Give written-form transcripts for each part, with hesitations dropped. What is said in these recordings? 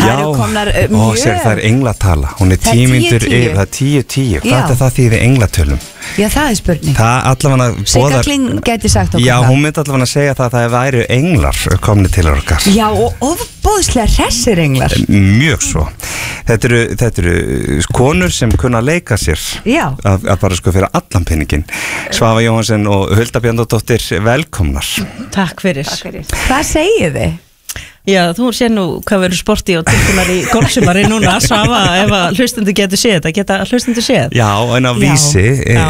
Það eru komnar mjög það englatala, hún 10 mínútur yfir, það 10-10, hvað það þýðir englatölum? Já, það spurning. Það allavega Sigga Kling gæti sagt okkur Já, hún myndi allavega segja það að það væri englar komni til okkar. Já, og ofbóðslega hressir englar. Mjög svo. Þetta eru konur sem kunna leika sér að bara fyrir allan penningin. Svava Jóhansen og Hulda Bjarnadóttir, velkomnar. Takk fyrir. Hvað segið þið? Já, þú sér nú hvað verður sporti og tilkunar í golfsumari núna, Svava, ef að hlustendur getur séð þetta, geta hlustendur séð? Já, en á vísi.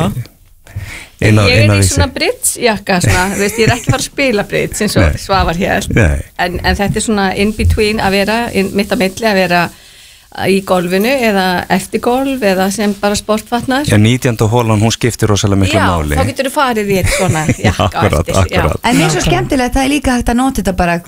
Ég í svona bridge-jakka, ég ekki fara að spila bridge eins og Svavar hér, en þetta svona in between að vera, mitt á milli að vera í golfinu eða eftir golf eða sem bara sportfatnar. Já, 19. hólan, hún skiptir rosalega miklu máli. Já, þá getur þú farið í eitt svona jakka eftir. Akkurat. En mér er svo skemmtilegt, það líka hægt að nota þetta bara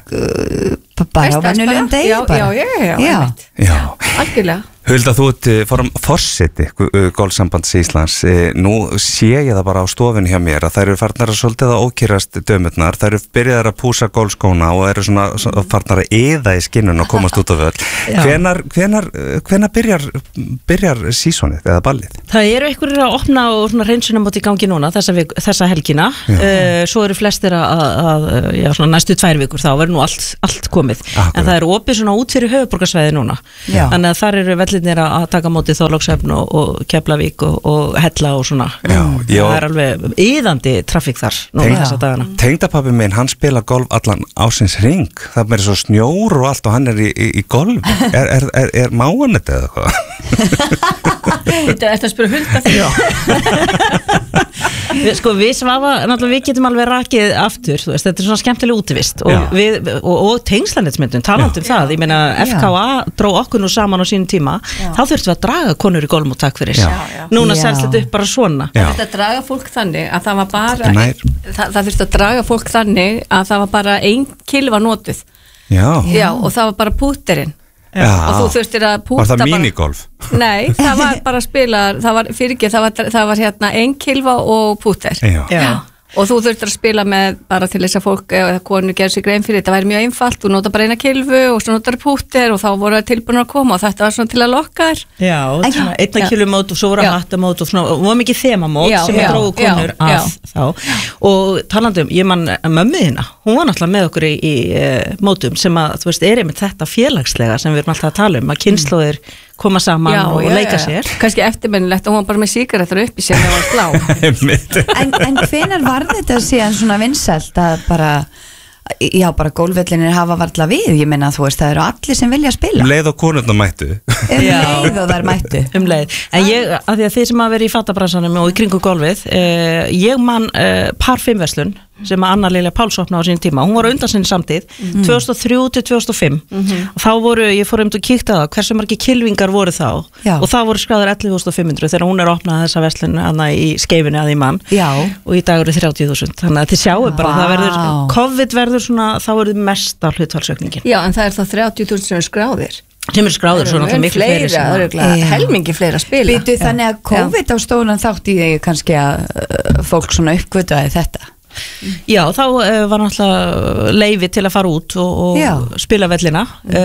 á venjulegum degi bara. Já, algjörlega. Hulda, þú ert forseti Golfsambands Íslands. Nú sé ég það bara á stofunni hjá mér að þær eru farnar að svolítið að ókýrast dömurnar, þær eru byrjaðar að púsa golfskóna og eru svona farnar að eða í skinnun og komast út á völl. Hvenær byrjar sísonið eða ballið? Það eru einhverjir að opna og svona hreinsunamót í gangi núna þessa helgina. Svo eru flestir að næstu 2 vikur þá verður nú allt komið. En það eru opið svona út fyrir höfuðborgarsvæði núna. Þannig að þar eru vellinir að taka móti Þorlákshöfn og Keflavík og Hella og svona. Það er alveg iðandi trafík þar núna þessa dagana. Tengdapabbi minn, hann spila golf allan ásins hring. Það er svo snjór og allt og hann er í golf. Er máan þetta eða hvað? Þetta er að spyrja Hulda því. Við Svava, náttúrulega við getum alveg rakið aftur, þetta er svona skemmtileg útivist og tengslanetsmyndun talandi það, ég meina FKA dró okkur nú saman á sínum tíma, þá þurftum við að draga konur í golfum og takk fyrir núna selst þetta upp bara svona. Það þurfti að draga fólk þannig að það var bara það þurfti að draga fólk þannig að það var bara 1 kilva notuð og það var bara púterinn. Og þú þurftir að púta bara. Var það minigolf? Nei, það var bara að spila, það var hérna 1 kilva og púter. Og þú þurftir að spila með bara til þess að fólk eða konur gerði sig grein fyrir, þetta væri mjög einfalt, þú nota bara 1 kilvu og svo notar púter og þá voru það tilbúin að koma og þetta var svona til að lokka þér. Já, svona 1 kilvumót og svo voru hattamót og svona, og mikið þemamót sem drógu konur að þá. Og talandi ég man mömmu þína, hún var náttúrulega með okkur í mótum sem að, þú veist, einmitt þetta félagslega sem við erum alltaf að tala að kynslóðir koma saman og leika sér. Kannski eftirminnilegt og hún bara með sígarettur upp í sér og slá. En hvenær var þetta síðan svona vinsælt að bara golfvellinir hafa varla við, ég meina þú veist, það eru allir sem vilja spila. Leið og konurna mættu. Leið og þær mættu. Leið. En ég, af því að þið sem að vera í fattabransanum og í kringum golfið, ég man par 5 verslun sem að Anna Lilja Páls opnaði á sín tíma, hún var undan sinni samtíð 2003 til 2005 og þá ég fór að kíkta það hversu margir kylfingar voru þá og það voru skráður 11.500 þegar hún opnað þessa verslun í Skeifunni að í mann og í dag eru 30.000, þannig að þið sjáu bara það verður, COVID verður svona, þá verður mesta hlutfallsaukningin. Já, en það er þá 30.000 sem er skráðir. Sem er skráður, svo náttúrulega miklu fleiri sem helmingi fleira spila. Býtu þannig að COVID á stóran þátt í kannski að fólk svona uppgötaði þetta? Já, þá var náttúrulega leyfi til að fara út og spila vellina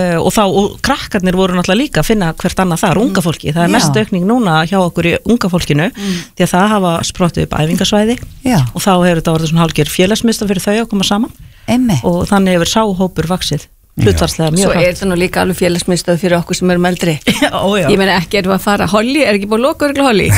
og krakkarnir voru náttúrulega líka að finna hvert annað þar, unga fólki, það er mest aukning núna hjá okkur í unga fólkinu því að það hafa sprottið upp æfingasvæði og þá hefur þetta orðið svona hálfgerð félagsmiðstöð fyrir þau að koma saman og þannig hefur sáhópur vaxið hlutvarslega mjög hratt. Svo er þetta nú líka alveg félagsmiðstöð fyrir okkur sem erum eldri. Ég meina ekki erum við að fara Holly, er ekki búin að loka örgla Holly?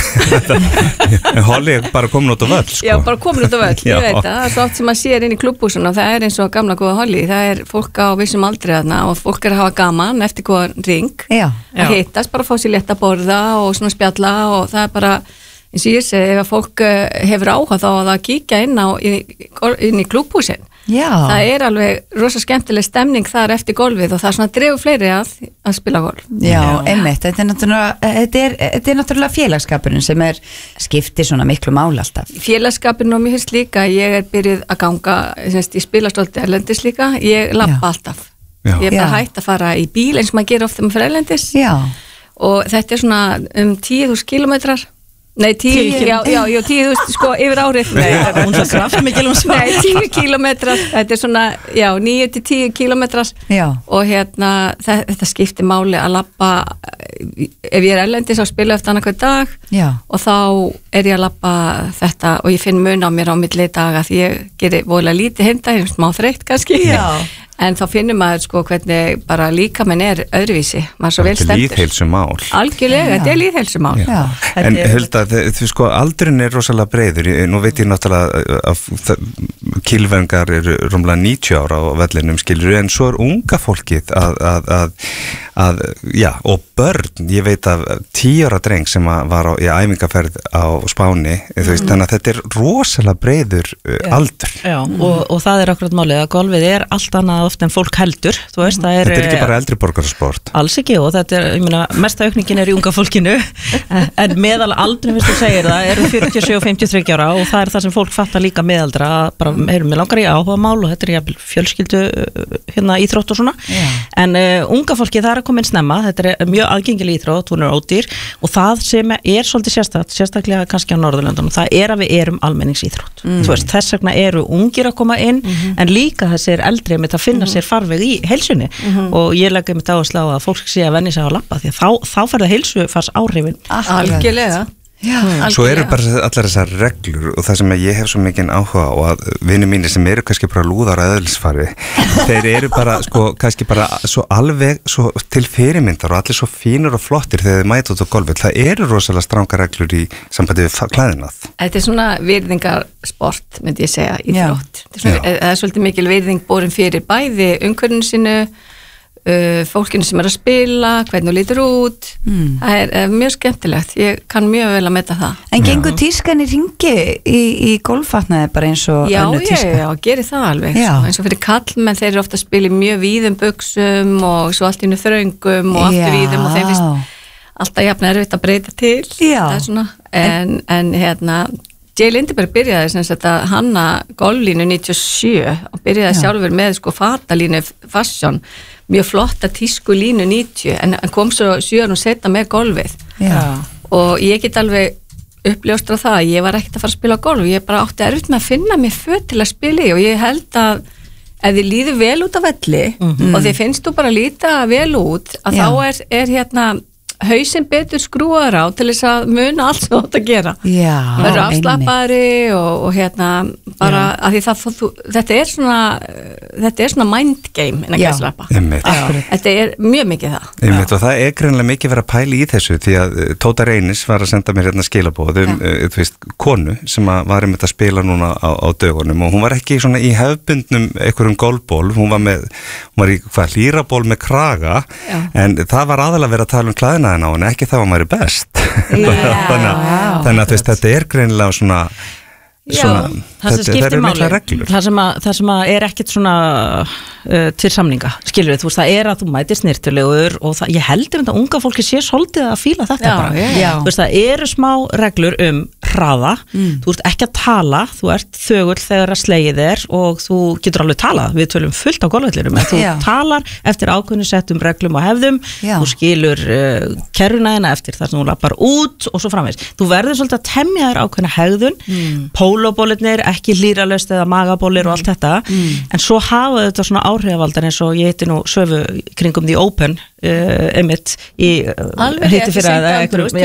Holly er bara komin út á völl, sko. Já, bara komin út á völl, ég veit það er svo oft sem maður sér inn í klubbhúsun og það er eins og gamla góða Holly, það er fólk á vissum aldri þarna og fólk er að hafa gaman eftir góðan ring, að hittast, bara fá sér létt að borða og svona spjalla og það er bara, eins og ég segi, ef að fólk hefur áhuga þá að kíkja inn í klubbhúsin. Það er alveg rosa skemmtileg stemning þar eftir golfið og það er svona dreifur fleiri að spila golf. Já, einmitt, þetta er náttúrulega félagskapurinn sem skiptir svona miklu máli alltaf. Félagskapurinn og mér finnst líka, ég er byrjuð að ganga, ég spilastolti erlendis líka, ég labba alltaf. Ég er bara hægt að fara í bíl eins og maður gerir ofta með fyrir erlendis og þetta er svona 10.000 kilometrar Nei, 10, já, 10.000 sko yfir árið. Nei, hún svo kraftmikil Nei, 10 kilometrar, þetta svona, 9-10 kilometrar og þetta skiptir máli að labba, ef ég erlendis á spilu eftir annað hver dag og þá ég að labba þetta og ég finn mun á mér á milli daga því ég gerir voðalega lítið heimdaginn, smá þreytt kannski. En þá finnum maður sko hvernig bara líkaminn öðruvísi, maður svo vel stendur. Þetta lýðheilsumál. Algjörlega, þetta lýðheilsumál. En Hulda, þú sko, aldurinn rosalega breiður, nú veit ég náttúrulega að kýlverðingar eru rúmlega 90 ára á vellinum skilur, en svo unga fólkið og börn, ég veit af 10 ára dreng sem var í æfingaferð á Spáni, veist, þannig að þetta rosalega breiður aldur. Já, og það akkurat málið að golfið allt annað oft en fólk heldur, þú veist, það Þetta ekki bara eldri borgarsport. Alls ekki, og þetta ég meina, mesta aukningin í unga fólkinu, en meðal aldrei, þú segir það, eru 47 og 53 ára og það það sem fólk fattar líka meðaldra, bara, mér langar í áhugamál og þetta jafnvel fjölskyldu íþrótt og svona, en unga fólki það að koma inn snemma, þetta mjög aðgengileg íþrótt, hún ódýr og það sem svolítið sérstaklega kannski á Norðurlöndunum, það að við erum almenningsíþrótt, þú veist, þess vegna eru ungir að koma inn, en líka þessir eldri með að finna sér farveg í heilsunni og ég legg einmitt áherslu á að fólk sé að venja sig á að labba því að þá fer það heilsufars áhrifin. Algjörlega. Svo eru bara allar þessar reglur og það sem ég hef svo mikinn áhuga á að vinir mínir sem eru kannski bara lúðar að eðlisfari, þeir eru bara sko kannski bara svo alveg svo til fyrirmyndar og allir svo fínur og flottir þegar þeir mæta út á golfið. Það eru rosalega stranga reglur í sambandi við klæðinað. Þetta svona virðingarsport, myndi ég segja, íþrótt. Það svolítið mikil virðing borin fyrir bæði umhverfinu sínu, fólkinu sem að spila, hvernig þú lítur út, það mjög skemmtilegt, ég kann mjög vel að meta það. En gengur tískan í ringi í golffatnaði bara eins og önnur tíska? Já, gerir það alveg, eins og fyrir kallmenn, þeir eru ofta að spila í mjög víðum buxum og svo allt í þröngum og aftur víðum og þeim finnst alltaf jafn erfitt að breyta til, það svona, en Jay Lindeberg byrjaði sem sagt að hanna golflínu 97 og byrjaði sjálfur með sko fatalínu fashion, mjög flotta tísku línu 90 en kom svo 7 árum setna með golfið og ég get alveg uppljóstra það, ég var ekkert að fara að spila golf, ég bara átti erfitt með að finna mér föt til að spila í og ég held að ef þið líður vel út af velli og þið finnst þú bara líta vel út að þá er hausinn betur skrúar á til þess að muna allt sem þú átt að gera. Verður afslappaðri og bara að því þetta er svona mind game en að gæslappa. Þetta er mjög mikið það. Og það er greinilega mikið verið að pæla í þessu því að Tóta Reynis var að senda mér skilaboð konu sem var að spila núna á dögunum og hún var ekki svona í hefbundnum einhverjum golfból, hún var í hlýraból með kraga en það var aðalega verið að tala um klæðina á en ekki það var maður best þannig að þetta er greinilega svona það sem skiptir máli það sem er ekkit svona til samninga, skilur við, þú veist, það að þú mætir snirtulegur og ég heldur að unga fólki sé svolítið að fíla þetta bara, þú veist, það eru smá reglur hraða, þú ert ekki að tala, þú ert þögull þegar að slegið og þú getur alveg talað, við tölum fullt á golfvellinum, en þú talar eftir ákveðnu settum reglum og hefðum, þú skilur kerrunæðina eftir þar sem þú lappar út og svo framvegis, þú verður svolítið að temja þér ákveðna hegðun, pólóbólirnir, ekki hlýralaust eða magabólir og allt þetta, en svo hafa þetta svona áhrifavaldar eins og ég heiti nú Söfu kringum The Open einmitt í hitti fyrir að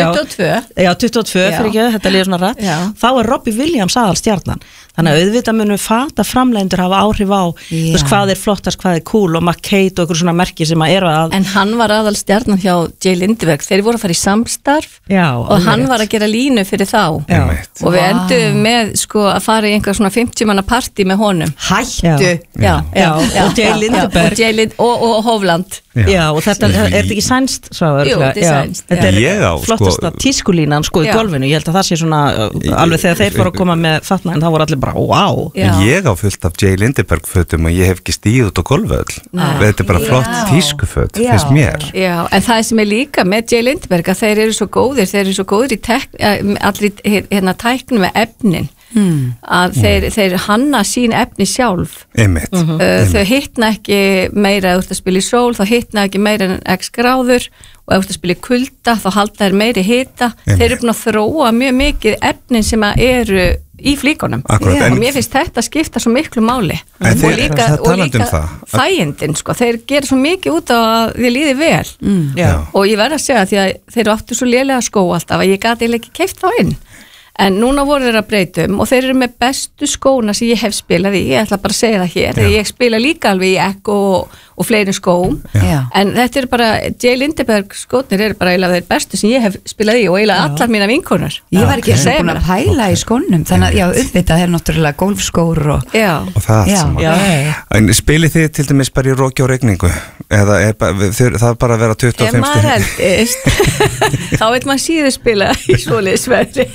22 fyrir ekki, þetta líður svona rætt þá er Robbie Williams aðalstjarnan þannig að auðvitað munum fata framleiðendur hafa áhrif á hvað er flottast, hvað er cool og McKay og einhver svona merki sem að eru að en hann var aðalstjarnan hjá Jay Lindeberg þeir voru að fara í samstarf og hann var að gera línu fyrir þá og við endum með sko að fara í einhver svona 50 manna partí með honum hættu og Jay Lindeberg og Hovland og þetta er ekki sænst þetta er flottasta tískulínan sko í golfinu, ég held að það sé svona alveg þegar þeir fóru að koma með fatna en það voru allir bara wow ég á fullt af Jay Lindeberg fötum og ég hef ekki stíð út á golfvöll þetta er bara flott tískuföt finnst mér en það sem er líka með Jay Lindeberg að þeir eru svo góðir í tæknum með efnin að þeir hanna sín efni sjálf Þau hitna ekki meira ef þú ert að spila í sól, þá hitna ekki meira en x gráður og ef þú ert að spila í kulda þá halda þeir meiri hita. Þeir eru búin að þróa mjög mikið efnin sem eru í flíkonum og mér finnst þetta skipta svo miklu máli og líka þægindin sko, þeir gera svo mikið út á að þið líði vel og ég verð að segja því að þeir áttu svo lélega skó alltaf að ég gati ekki keypt þá inn en núna voru þeir að breytum og þeir eru með bestu skóna sem ég hef spilað í, ég ætla bara að segja það hér þegar ég spila líka alveg í Echo og fleiri skóm en þetta er bara, J. Lindeberg skónir eru bara eiginlega þeir bestu sem ég hef spilað í og eiginlega allar mína vinkonar. Ég var ekki búin að pæla í skónum þannig að já, auðvitað er náttúrulega golfskór og það en spilið þið til dæmis bara í roki og regningu eða það bara að vera 25 ef maður heldist þá veit maður síður spila í svoleiðis veðri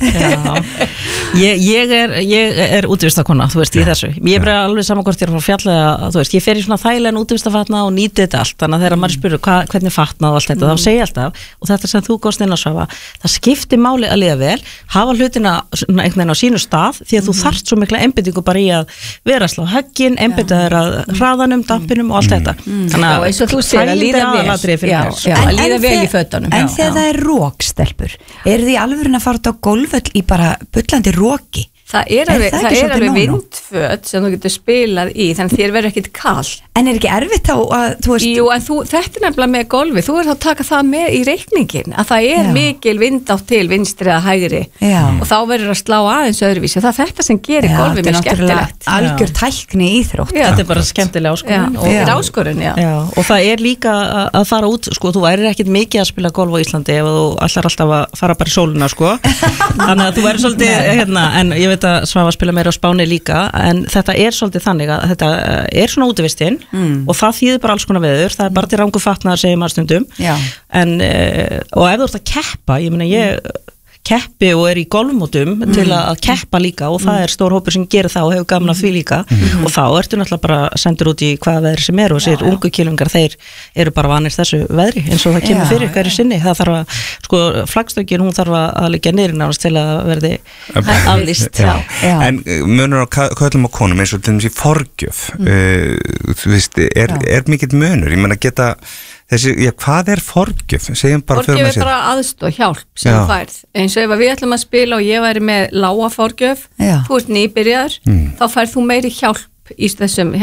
ég er útivistakona, þú veist, í þessu ég er bara alveg saman hvort ég er að fjalla þú veist, ég fer í svona þægilegan útivistafatna og nýti þetta allt, þannig að þegar maður spyrir hvernig fatnað og allt þetta, þá segja alltaf og þetta sem þú góðst inn að svafa, það skiptir máli að liða vel, hafa hlutina einhvern veginn á sínu stað, því að þú þarft svo mikla einbeitingu bara í að vera slá höggin, einbeita þér að hraðanum, dampinum og allt þetta, þannig að eins og þú segir að líða vel í fötunum. En þegar það er rókstelpur, eru þið alveg að fara út á golföll í bara bullandi róki? Það er alveg vindföt sem þú getur spilað í, þannig þér verður ekkit kall. En er ekki erfitt þá að, þú veist... Jú, en þetta er nefnilega með golfi, þú verður þá að taka það með í reikningin, að það er mikil vindátt til vinstri að hægri og þá verður að slá aðeins öðruvísi og það er þetta sem gerir golfi mjög skemmtilegt. Algjör tækni íþrótt. Þetta er bara skemmtilega áskorun. Þetta er áskorun, og það er líka að fara út, sko, þú værir ekkit mikið að spila golf á Íslandi ef þú ætlar alltaf að fara bara í sólina, sko. Þannig að þú verður svolítið, hérna, en ég veit að Svafa spila meira á Spáni líka en þetta er svolítið þannig að þetta er svona útivistinn og það þýðir bara alls konar veður, það er bara til rangu fatnaðar segir maður stundum en, og ef þú ert að keppa, ég meina ég keppi og er í golfmótum til að keppa líka og það er stór hópur sem gerir það og hefur gaman af því líka og þá ertu náttúrulega bara sendur út í hvaða veðri sem er og sér ungu kýlungar þeir eru bara vanir þessu veðri eins og það kemur fyrir hverju sinni, það þarf að sko flaggstönkin hún þarf að liggja niður nánast til að verði aflýst. En munur á köllum og konum eins og til dæmis í forgjöf þú veist, er mikill munur, ég meina geta þessi, hvað er forgjöf? Forgjöf er bara aðstoð, hjálp sem þú færð, eins og ef við ætlum að spila og ég væri með lága forgjöf þú ert nýbyrjar, þá færð þú meiri hjálp í þessum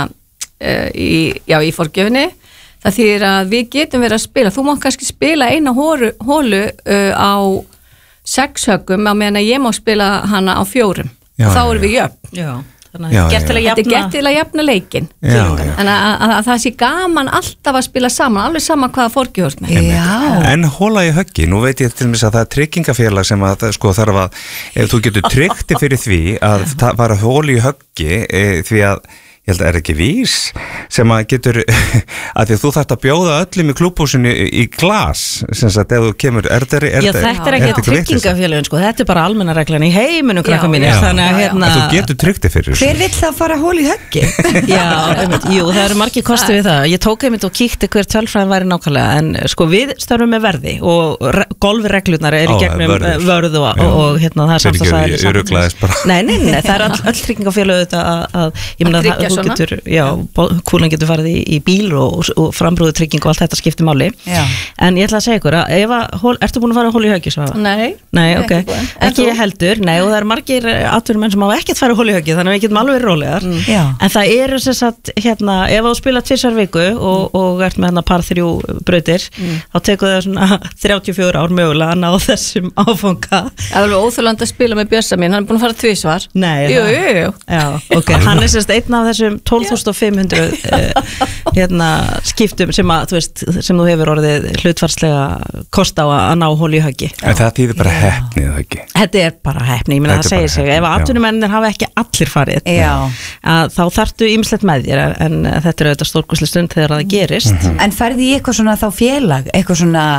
í forgjöfni, það þýðir að við getum verið að spila, þú má kannski spila eina hólu á 6 höggum á meðan að ég má spila hana á 4 og þá erum við jöfn. Þetta er gert til að jafna leikin en að það sé gaman alltaf að spila saman, alveg saman hvaða forgjöf en hóla í höggi, nú veit ég til dæmis að það er tryggingafélag sem að sko þarf að ef þú getur tryggt fyrir því að það var hóla í höggi því að ég held að er ekki vís sem að getur að því að þú þarft að bjóða öllum í klúbbhúsinu í glas sem sagt ef þú kemur þetta er ekki tryggingafélagin sko, þetta er bara almenna reglan í heiminum krakka mínir þannig að þú getur tryggt þig fyrir hver vill það fara hól í höggi? Jú, það eru margir kosti við það ég tók einmitt og kíkti hver tölfræðin væri nákvæmlega en sko við störfum með verði og golfreglurnar er í gegnum vörð og hérna það er samt Nei, það er öll tryggingafélag að ég meina kúlan getur farið í bíl og frambrúðu trygging og allt þetta skiptir máli en ég ætla að segja ykkur að ertu búin að fara að hóla í höggi? Nei, ok, ekki heldur og það eru margir atvinnumenn sem hafa ekkert farið að hóla í höggi þannig að við getum alveg rólegar en það eru sem sagt, hérna, ef þú spila 2 viku og ert með hérna par 3 brautir þá tekur það svona 34 ár mögulega að ná þessum áfanga Það er alveg óþjóðland að spila með Björsa mín, hann er búin að fara 2 svar Jú hann er sem sagt einn af þessum 12.500 skiptum sem að þú veist, sem þú hefur orðið hlutfarslega kost á að ná hóli í höggi. En það þýðir bara heppnið höggi. Þetta er bara heppni, ég meina það segir sig ef atvinnumennir hafa ekki allir farið þá þarftu ýmislegt með þér en þetta er auðvitað stórkostleg stund þegar það gerist. En ferði í eitthvað svona þá félag, eitthvað svona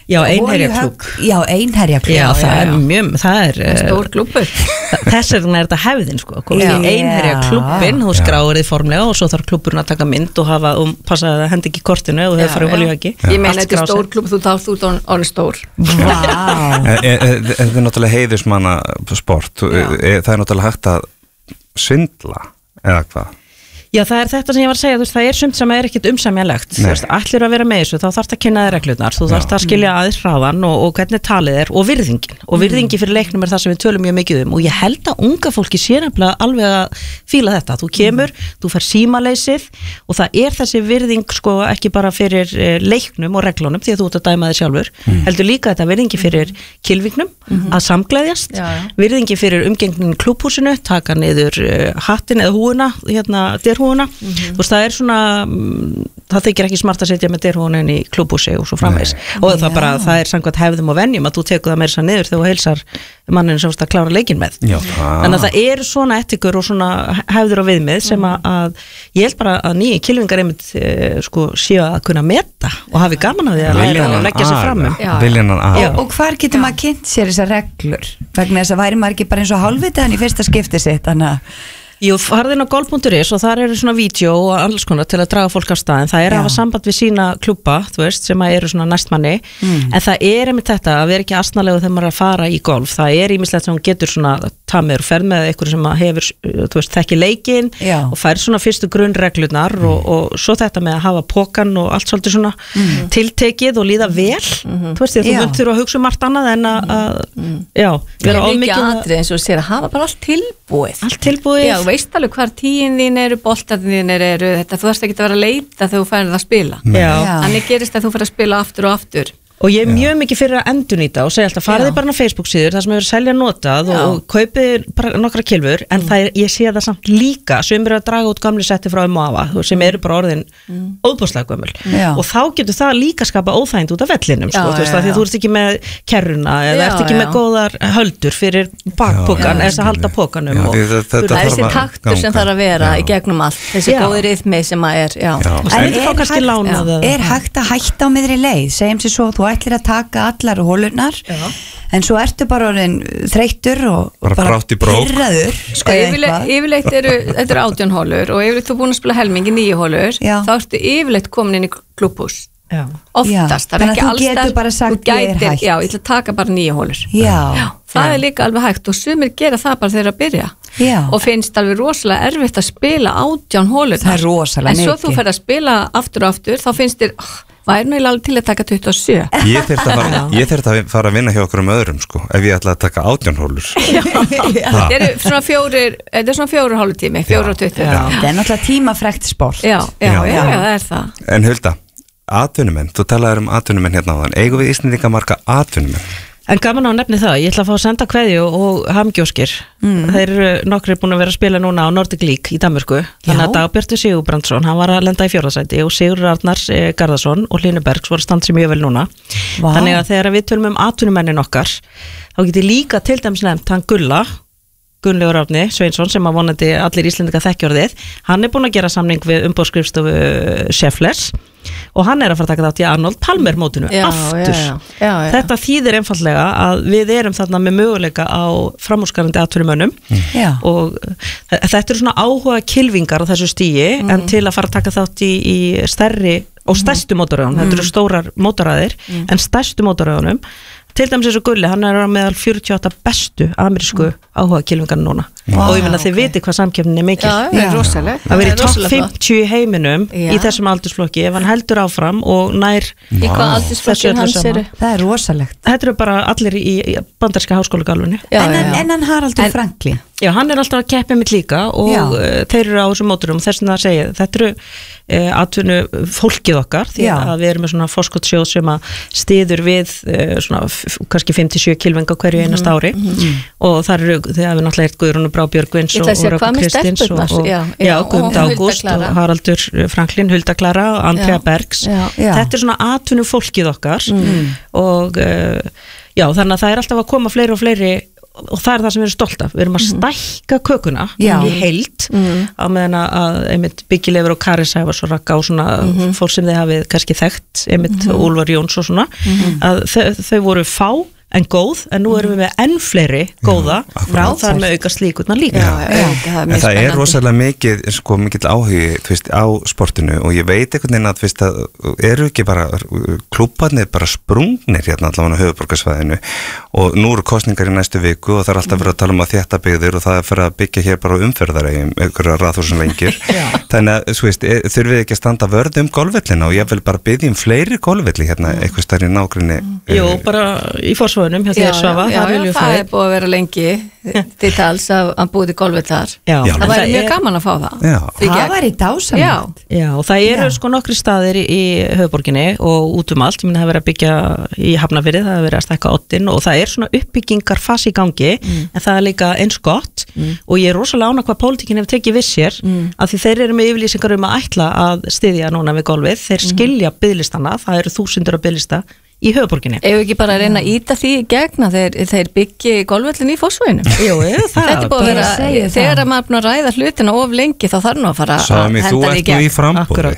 Já, Einherjaklúbb. Já, Einherjaklúbb. Já, það er stór klúbbur. Þess vegna þetta hefðin, sko. Einherjaklúbbin, þú skráir þið formlega og svo þarf klúbburinn að taka mynd og passa að það hendi ekki kortinu og þau farið olíuhaki. Ég meina, þetta er stór klúbb, þú orðið stór. Þetta er náttúrulega heiðusmanna sport. Það er náttúrulega hægt að svindla, eða hvað? Já, það er þetta sem ég var að segja, þú veist, það er sumt sem er ekkert umsemjanlegt, þú veist, allir að vera með þessu, þá þarfst að kynna þér reglurnar, þú þarfst að skilja aðeins hraðan og hvernig talið er og virðingin, og virðingi fyrir leiknum er það sem við tölum mjög mikið og ég held að unga fólki sé nefnilega alveg að fíla þetta, þú kemur, þú fær símaleysið og það er þessi virðing, sko, ekki bara fyrir leiknum og reglunum, því að þú ert að dæma þig sjálfur, heldur líka þetta virðingi fyrir kylfingnum, að samgleðjast, virðingi fyrir umgengnin í klúbhúsinu, taka niður hattinn eða húuna, derhúuna, þú veist, það er svona það þykir ekki smart að setja með derhúunin í klúbhúsi og svo framvegis og það er samkvæmt hefðum og venjum að þú tekur það meira svo niður þegar þú heilsar manninu sem að klára leikinn með þannig að það eru svona etikur og svona hefður og viðmið sem að ég held bara að nýju kylfingar einmitt sko séu að kunna meta og hafi gaman af því að læra og leggja sig fram og hvar getur maður kynnt sér þessar reglur vegna þess að væri maður ekki bara eins og hálfvitaðan í fyrsta skipti sitt þannig að Jú, farði inn á golf.is og þar eru svona vídeo og alls konar til að draga fólk af staðin. Það er að hafa samband við sína klúbba, þú veist, sem að eru svona næstmanni, en það er einmitt þetta að vera ekki asnalegu þegar maður er að fara í golf. Það er ýmislegt sem hún getur svona tamir og ferð með eitthvað sem hefur, þú veist, þekki leikinn og fær svona fyrstu grunnreglurnar og svo þetta með að hafa pokan og allt svolítið svona tiltekið og líða vel, þú veist, þú myndir að hugsa margt annað en vera ofmikið eins og sér að hafa bara allt tilbúið. Veist alveg hvar tíin þín eru, boltarnir þín eru þetta, þú þarfst ekki að vera að leita þegar þú færið að spila þannig gerist að þú fyrir að spila aftur og aftur og ég er mjög mikið fyrir að endurnýta og segja alltaf fariði bara á Facebook síður þar sem hefur selja notað og kaupið bara nokkra kylfur en ég sé það samt líka sem eru að draga út gamli setti frá afa sem eru bara orðin óbúslega gömul og þá getur það líka skapa óþægind út af vellinum sko, þú veist, því þú ert ekki með kerruna eða ert ekki með góðar höldur fyrir bakpokan eða að halda pokanum og það er þessi taktur sem þarf að vera í gegnum allt, þessi góði rytmi sem að er hægt að hætta á miðri leið, segjum sér svo þú ætlir að taka allar hólurnar en svo ertu bara orðin þreyttur og bara pirraður sko yfirleitt þetta eru 18 hólur og yfirleitt þú búin að spila helmingi 9 hólur þá ertu yfirleitt komin inn í klúbhús oftast, það er ekki allstað þú getur bara sagt ég er hægt ég ætla að taka bara 9 hólur það er líka alveg hægt og sumir gera það bara þegar að byrja og finnst alveg rosalega erfitt að spila 18 hólur það er rosalega mikið en svo þú fer að spila aftur og aftur þá finnst þér væri nú alveg til að taka 27 Ég þurfti að fara að vinna hjá okkur öðrum sko, ef ég ætla að taka 18 hólur Þetta er svona 4 hálftími 4 og 20 Þetta er náttúrulega tímafrekt sport Já, það er það En Hulda, atvinnumenn, þú talaður atvinnumenn hérna áðan, eigum við Íslendinga marga atvinnumenn? En gaman á nefni það, ég ætla að fá að senda kveðju og hamgjóskir. Þeir eru nokkri búin að vera að spila núna á Nordic League í Danmörku. Þannig að Dagbjartur Sigurbrandsson, hann var að lenda í 4. sæti og Sigurður Arnars Garðarsson og Hlynur Bergs voru standsið mjög vel núna. Þannig að þegar við tölum atvinnumennin okkar, þá getur líka til dæmis nefnt hann Gunnlaugur Árni Sveinsson sem að vonandi allir Íslendinga þekkjorðið. Hann er búin að gera samning við umboðsskrifstofu Schefflers og hann er að fara að taka þátt í Arnold Palmer mótinu aftur. Þetta þýðir einfallega að við erum þarna með möguleika á framúrskarandi atvinnumönnum og þetta eru svona áhuga kylfingar á þessu stíi en til að fara að taka þátt í stærri og stærstu mótoröðunum, þetta eru stórar mótoröðir en stærstu mótoröðunum til dæmis eins og Gulli, hann er meðal 48 bestu amerísku áhuga kylfingarnir núna og ég finna þið viti hvað samkeppnin er mikil að vera í topp 50 í heiminum í þessum aldursflokki ef hann heldur áfram og nær í hvað aldursflokki hans eru það er rosalegt þetta eru bara allir í bandarska háskólagalvunni en hann Haraldur Franklin já, hann er alltaf að keppa mitt líka og þeir eru á þessum móturum og þess að það segja þetta eru atvinnu fólkið okkar því að við erum með svona forskottsjóð sem að styður við svona kannski 5-7 kylfinga hverju einast ári og þar eru þegar við náttúrulega Guðrúnu Brá Björgvins og Rökkur Kristins og Guðmund Ágúst og Haraldur Franklin, Hulda Klara og Andrea Bergs þetta er svona atvinnu fólkið okkar og já þannig að það er alltaf að koma fleiri og fleiri og það það sem við erum stolt af, við erum að stækka kökuna í heild á meðan að einmitt Byggileifur og Kari Sævars og Ragga og svona fólk sem þið hafið kannski þekkt, einmitt Úlfar Jóns og svona, að þau voru fá en góð, en nú erum við með enn fleiri góða, þar með auka slíkurna líka. En það rosalega mikið, sko, mikill áhugi, þú veist, á sportinu og ég veit einhvern veginn að, þú veist, að eru ekki bara klúbbarnir bara sprungnir hérna allavega á höfuðborgarsvæðinu og nú eru kosningar í næstu viku og það alltaf verið að tala að þétta byggðir og það fyrir að byggja hér bara umferðaregjum, einhverja raðhúsin lengir. Þannig að, þú veist, þurfum við ekki að standa vörð golfvellina og ég vil bara biðja fleiri golfvelli hérna einhvers staðar í nágrenni. Jú, bara í Fossvoginum hjá þér Svava, það búið að vera lengi til tals að búið í golfið þar. Það væri mjög gaman að fá það. Það var í dásamlegt. Já, og það eru sko nokkri staðir í höfuðborginni og út allt, ég minna það verið að byggja í Hafnarfirði, það verið að stækka oddinn og það svona uppbyggingar fasi í gangi, en það líka eins gott og ég rosalega ánægð hvað pólitíkin hefur tekið við sér, af því þeir eru með yfirlýsingar að ætla að styðja núna við golfið, þeir skilja biðlistana, það eru þúsundur á biðlista í höfuðborginni. Ef ekki bara að reyna að íta því gegna þeir byggja golfvöllin í Fossvoginum. Jú, þetta búið að vera, þegar maður búin að ræða hlutina of lengi þá þarf nú að fara að henda því gegn. Í frambúði.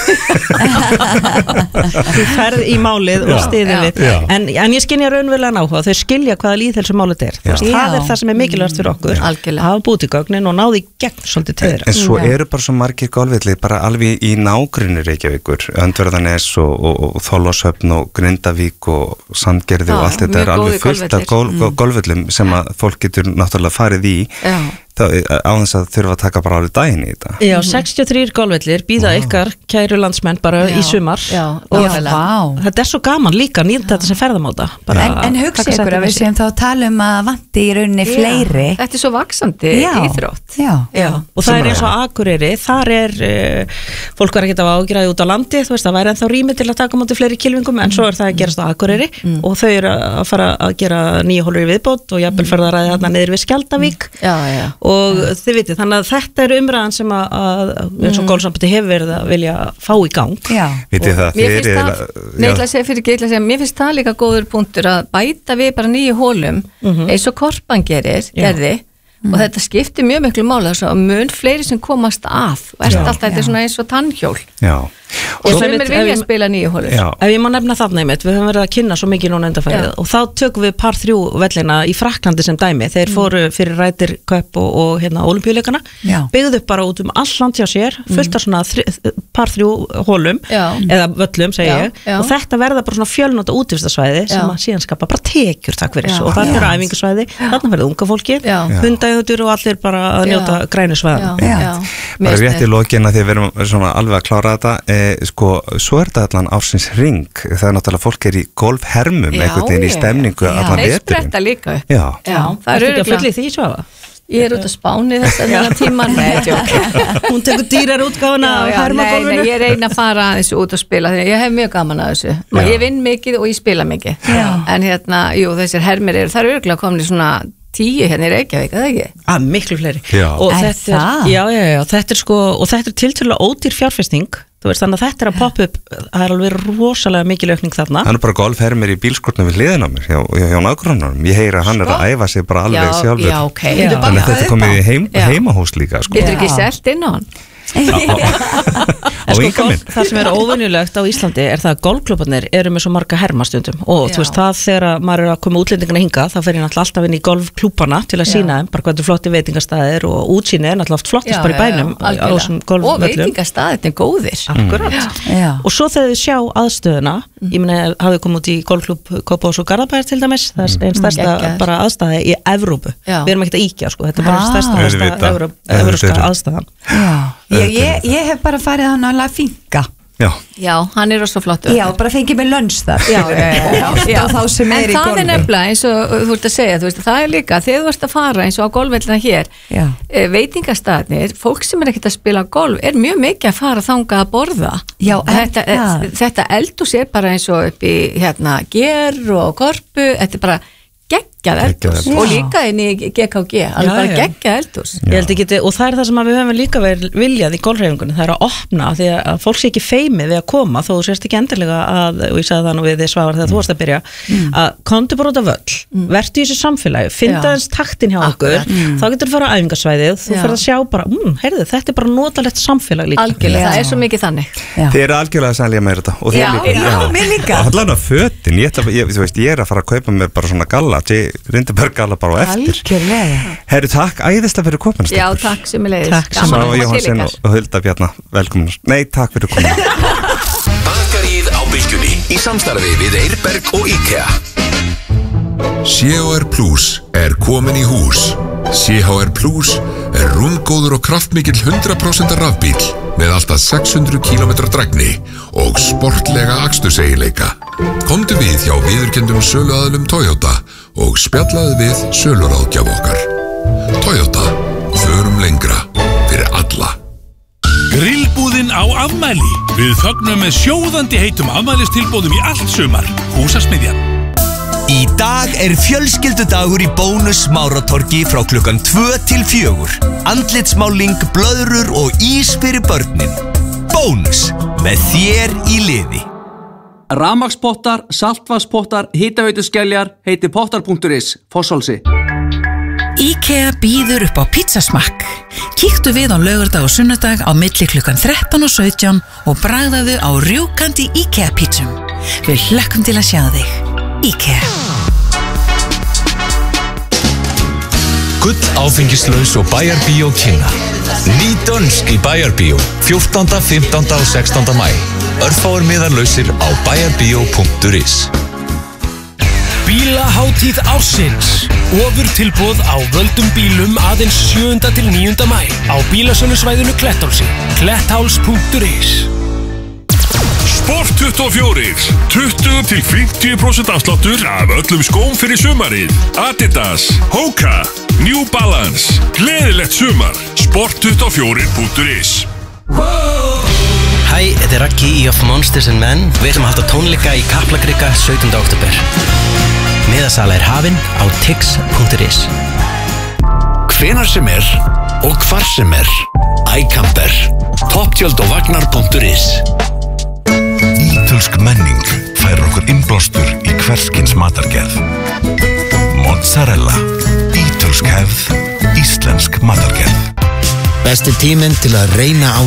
Þú ferð í málið og stiðið við. En ég skynja raunverulega áhuga, þau skilja hvaða lýðheilsumálið er. Það það sem mikilvægast fyrir okkur. Hafa búið til gögnin og náði gegn svolítið til þeirra. En svo eru bara svo margir golfvelli bara alveg í nágrenni Reykjavíkur, Öndverðarnes og Þorlákshöfn og Grindavík og Sandgerði og allt þetta alveg fullt af golfvöllum sem að fólk getur náttúrulega farið í á þess að þurfa að taka bara alveg daginn í þetta. Já, 63 golfvellir býða ykkar kæru landsmenn bara í sumar og þetta svo gaman líka nýta þetta sem ferðamáta. En hugsa ykkur að við séum þá að tala að vanti í rauninni fleiri. Þetta svo vaxandi íþrótt. Og það eins og Akureyri, þar fólk var ekki að ágræði út á landi, þú veist, það væri ennþá rými til að taka móti fleiri kylfingum, en svo það að gerast á Akureyri og þau eru að fara að gera 9 hólur í viðbót og jafnvel ferða að ræða þarna niður við Skjaldavík og þið vitið, þannig að þetta er umræðan sem að eins og golfsambandi hefur verið að vilja fá í gang. Vitið það, mér finnst það líka góður punktur að bæta við bara 9 hólum eins og Korpan gerði og þetta skiptir mjög miklu máli þess að mun fleiri sem komast að og alltaf þetta svona eins og tannhjól og sem vilja spila 9 hólur. Ef ég má nefna þarna einmitt, við höfum verið að kynna svo mikið núna undanfarið og þá tökum við par 3 vellina í Frakklandi sem dæmi, þeir fóru fyrir Ryder Cup og Ólympíuleikana, byggðu upp bara út allt land hjá sér, fullt af svona par 3 hólum eða völlum segi ég, og þetta verða bara svona fjölnóta útivistarsvæði sem að síðan skapa bara tekjur takk fyrir þessu og það eru æfingasvæði, þarna verður unga fólkið, hundægjóttur og allir bara að njóta grænu svæðana. Bara rétt í lokin að því við erum svona alveg að klára þetta sko, svo er þetta allan ársins hring það náttúrulega fólk í golfhermum einhvern veginn í stemningu allan veturinn. Þeir spretta líka upp. Það eru ekki að fulli því Svava. Ég út á Spáni þennan tíman. Hún tekur dýrar útgáfuna á hermagólfinu. Nei, ég reyna að fara aðeins út og spila því ég hef mjög gaman að þessu. Ég vinn mikið og ég spila mikið. En jú, þessir hermir það eru örugglega komin í svona 10 hérna í Reykjavík, eða ekki? Miklu fleiri. Og þetta er sko, og þetta er tiltölulega ódýr fjárfesting, þú veist, þannig að þetta er að poppa upp, það er alveg rosalega mikil aukning þarna. Hann er bara golfhermir í bílskortnum við hliðina á mér, hjá nágrannanum. Ég heyri að hann er að æfa sig bara alveg sjálfur. Þannig að þetta komið í heimahús líka. Getur ekki selt inn á hann? Það sem er óvenjulegt á Íslandi er það að golfklubbarnir eru með svo marga hermastundum og þú veist það þegar maður er að koma útlendingana hinga þá fer ég náttúrulega alltaf inn í golfklubbana til að sína þeim bara hvað þetta er flotti veitingastæðir og útsýni er náttúrulega oft flottast bara í bænum og veitingastæðir er góðir. Akkurat. Og svo þegar þið sjá aðstöðuna, ég meina hafið komið út í golfklubb Kópavórs og Garðabæjar til dæmis, það er einn stærsta bara aðstæða í Evrópu. Við erum ekkert að ýkja sko, þetta er bara stærsta evrópska aðstæðan. Ég hef bara farið hann að finka. Já, hann er svo flottur. Já, bara fengið mig lönns þar. Já. En það er nefnilega eins og þú ert að segja, þú veist, það er líka þegar þú ert að fara eins og á golfvellina hér, veitingastæðnir, fólk sem er ekkert að spila golf er mjög mikið að fara þangað að borða. Já, þetta eldhús er bara eins og upp í Ger og Korpu, þetta er bara geggjað eldhús og líka inn í GKG, alveg bara geggjað eldhús. Ég held ekki, og það það sem við höfum líka verið viljað í golfhreyfingunni, það að opna því að fólk sé ekki feimið við að koma þó þú sést ekki endilega að, og ég sagði það nú við þið Svavar þegar þú varst að byrja, að komdu bara út af völl, vertu í þessu samfélagi, finna þess taktin hjá okkur, þá getur þú fara á æfingasvæðið, þú fyrir að sjá bara, heyrðu, þetta bara notalegt samfélag líka. Algjörlega, það svo mikið þannig. Þið eru algjörlega að selja meira þetta og mér líka. Allan að fötin, þú veist, ég að fara að kaupa mér bara svona galla, Rindeberg galla bara á eftir. Algjörlega. Herru, takk æðislega fyrir komin. Já, takk sömuleiðis. Takk Svavar Jóhannsson og Hulda Bjarna, velkomin. Nei, takk fyrir komin. Bakaríið á Bylgjunni í samstarfi við Eirberg og IKEA. CHR Plus komin í hús. CHR Plus rúmgóður og kraftmikill 100% rafbíl með alltaf 600 km drægni og sportlega aksturseiginleika. Komdu við hjá viðurkenndum söluaðilum Toyota og spjallaðu við söluráðgjaf okkar. Toyota, förum lengra fyrir alla. Grillbúðin á afmæli. Við fögnum með sjóðandi heitum afmælistilboðum í allt sumar. Húsasmiðjan. Í dag fjölskyldudagur í Bónus Smáratorgi frá klukkan 2 til 4. Andlitsmáling, blöðrur og ís fyrir börnin. Bónus, með þér í liði. Rafmagnspottar, saltvatnspottar, hitaveituskeljar, heiti pottar.is, Fossálsi. IKEA býður upp á pizzasmakk. Kíktu við á laugardag og sunnudag á milli klukkan 13 og 17 og bragðaðu á rjúkandi IKEA pizzum. Við hlökkum til að sjá þig. IKEA. Gull áfengislaus og Bæjarbíó kynna. Ný dönsk í Bæjarbíó 14., 15. og 16. maí. Örfáir miðar lausir á bæjarbíó.is. Bílahátíð ársins. Ofurtilboð á völdum bílum aðeins 7. til 9. maí á bílasölusvæðinu Kletthálsi. Klettháls.is. Sport 24, 20 til 50% afsláttur af öllum skóm fyrir sumarið. Adidas, Hoka, New Balance, gleðilegt sumar. Sport24.is. Hæ, þetta Raggi í Of Monsters and Men. Við ætlum að halda tónleika í Kaplakrika 17. október. Miðasala hafin á tix.is. Hvenær sem og hvar sem iCamper, topptjöld og vagnar.is. Ítölsk menning fær okkur innblástur í hverskins matargerð. Mozzarella, ítölsk hefð, íslensk matargerð. Besti tíminn til að reyna á